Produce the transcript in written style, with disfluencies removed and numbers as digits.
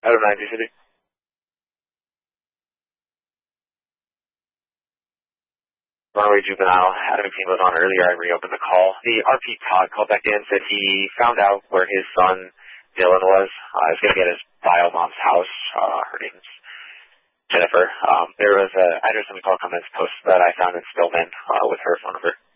Out of 90 City. Runaway Juvenile, Adam McKean was on earlier. I reopened the call. The RP Todd called back in, said he found out where his son Dylan was. He was going to get his bio mom's house. Her name's Jennifer. There was an address in the call comments post that I found in Stillman with her phone number.